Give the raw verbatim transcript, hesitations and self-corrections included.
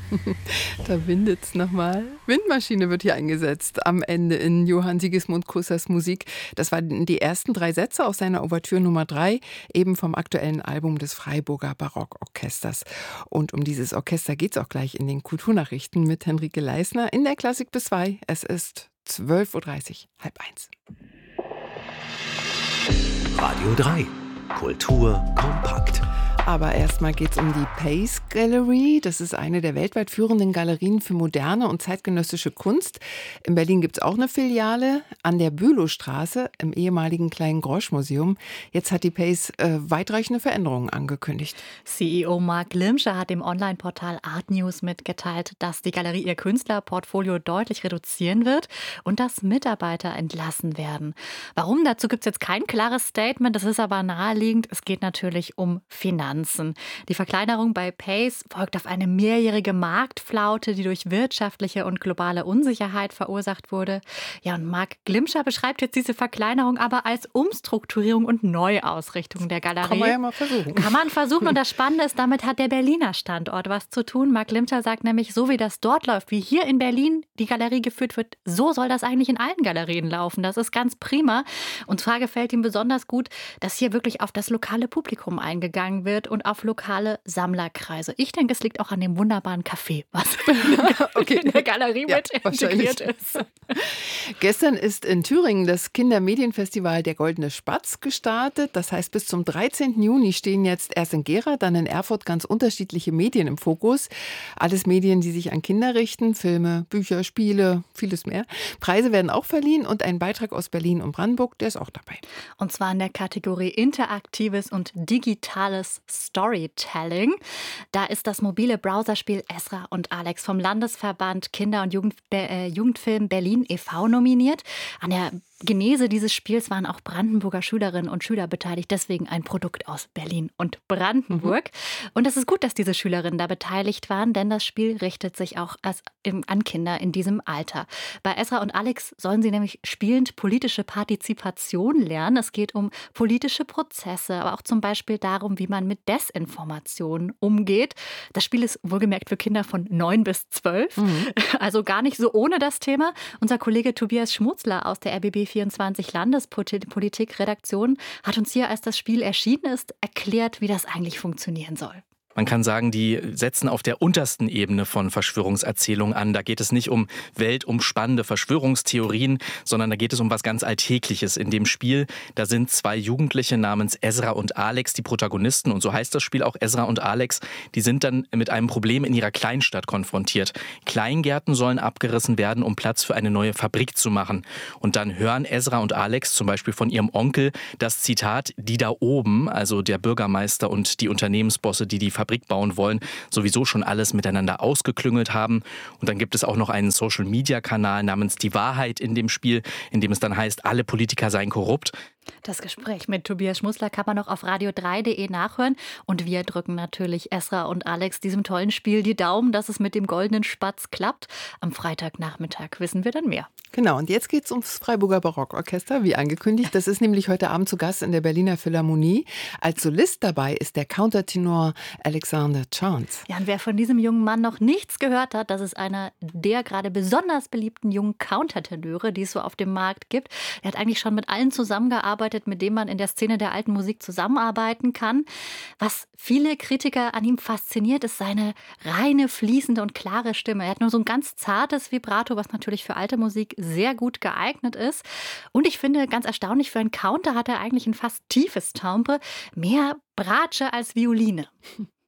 Da windet's nochmal. Windmaschine wird hier eingesetzt am Ende in Johann Sigismund Kussers Musik. Das waren die ersten drei Sätze aus seiner Ouvertüre Nummer drei, eben vom aktuellen Album des Freiburger Barockorchesters. Und um dieses Orchester geht's auch gleich in den Kulturnachrichten mit Henrike Leisner in der Klassik bis zwei. Es ist zwölf Uhr dreißig, halb eins. Radio drei. Kultur kompakt. Aber erstmal geht es um die Pace Gallery. Das ist eine der weltweit führenden Galerien für moderne und zeitgenössische Kunst. In Berlin gibt es auch eine Filiale an der Bülowstraße im ehemaligen Kleinen Grosch-Museum. Jetzt hat die Pace äh, weitreichende Veränderungen angekündigt. C E O Marc Glimcher hat dem Online-Portal Art News mitgeteilt, dass die Galerie ihr Künstlerportfolio deutlich reduzieren wird und dass Mitarbeiter entlassen werden. Warum? Dazu gibt es jetzt kein klares Statement. Das ist aber naheliegend. Es geht natürlich um Finanzen. Die Verkleinerung bei Pace folgt auf eine mehrjährige Marktflaute, die durch wirtschaftliche und globale Unsicherheit verursacht wurde. Ja, und Marc Glimcher beschreibt jetzt diese Verkleinerung aber als Umstrukturierung und Neuausrichtung der Galerie. Kann man ja mal versuchen. Kann man versuchen. Und das Spannende ist, damit hat der Berliner Standort was zu tun. Marc Glimcher sagt nämlich, so wie das dort läuft, wie hier in Berlin die Galerie geführt wird, so soll das eigentlich in allen Galerien laufen. Das ist ganz prima. Und zwar gefällt ihm besonders gut, dass hier wirklich auf das lokale Publikum eingegangen wird und auf lokale Sammlerkreise. Ich denke, es liegt auch an dem wunderbaren Café, was okay. in der Galerie Ja, mit integriert ist. Gestern ist in Thüringen das Kindermedienfestival Der Goldene Spatz gestartet. Das heißt, bis zum dreizehnten Juni stehen jetzt erst in Gera, dann in Erfurt ganz unterschiedliche Medien im Fokus. Alles Medien, die sich an Kinder richten, Filme, Bücher, Spiele, vieles mehr. Preise werden auch verliehen und ein Beitrag aus Berlin und Brandenburg, der ist auch dabei. Und zwar in der Kategorie Interaktives und Digitales Storytelling. Da ist das mobile Browserspiel Esra und Alex vom Landesverband Kinder- und Jugend, äh, Jugendfilm Berlin e V nominiert. An der Genese dieses Spiels waren auch Brandenburger Schülerinnen und Schüler beteiligt, deswegen ein Produkt aus Berlin und Brandenburg. Mhm. Und es ist gut, dass diese Schülerinnen da beteiligt waren, denn das Spiel richtet sich auch als, im, an Kinder in diesem Alter. Bei Esra und Alex sollen sie nämlich spielend politische Partizipation lernen. Es geht um politische Prozesse, aber auch zum Beispiel darum, wie man mit Desinformation umgeht. Das Spiel ist wohlgemerkt für Kinder von neun bis zwölf, mhm. also gar nicht so ohne das Thema. Unser Kollege Tobias Schmutzler aus der R B B vierundzwanzig Landespolitik-Redaktion hat uns hier, als das Spiel erschienen ist, erklärt, wie das eigentlich funktionieren soll. Man kann sagen, die setzen auf der untersten Ebene von Verschwörungserzählungen an. Da geht es nicht um weltumspannende Verschwörungstheorien, sondern da geht es um was ganz Alltägliches in dem Spiel. Da sind zwei Jugendliche namens Esra und Alex die Protagonisten. Und so heißt das Spiel auch, Esra und Alex. Die sind dann mit einem Problem in ihrer Kleinstadt konfrontiert. Kleingärten sollen abgerissen werden, um Platz für eine neue Fabrik zu machen. Und dann hören Esra und Alex zum Beispiel von ihrem Onkel das Zitat, die da oben, also der Bürgermeister und die Unternehmensbosse, die die Fabrik bauen wollen, sowieso schon alles miteinander ausgeklüngelt haben. Und dann gibt es auch noch einen Social-Media-Kanal namens Die Wahrheit in dem Spiel, in dem es dann heißt, alle Politiker seien korrupt. Das Gespräch mit Tobias Schmutzler kann man noch auf radio drei punkt de nachhören. Und wir drücken natürlich Esra und Alex diesem tollen Spiel die Daumen, dass es mit dem Goldenen Spatz klappt. Am Freitagnachmittag wissen wir dann mehr. Genau, und jetzt geht es ums Freiburger Barockorchester, wie angekündigt. Das ist nämlich heute Abend zu Gast in der Berliner Philharmonie. Als Solist dabei ist der Countertenor Alexander Chance. Ja, und wer von diesem jungen Mann noch nichts gehört hat, das ist einer der gerade besonders beliebten jungen Countertenöre, die es so auf dem Markt gibt. Er hat eigentlich schon mit allen zusammengearbeitet, mit denen man in der Szene der alten Musik zusammenarbeiten kann. Was viele Kritiker an ihm fasziniert, ist seine reine, fließende und klare Stimme. Er hat nur so ein ganz zartes Vibrato, was natürlich für alte Musik sehr gut geeignet ist. Und ich finde, ganz erstaunlich, für einen Counter hat er eigentlich ein fast tiefes Timbre, mehr Bratsche als Violine.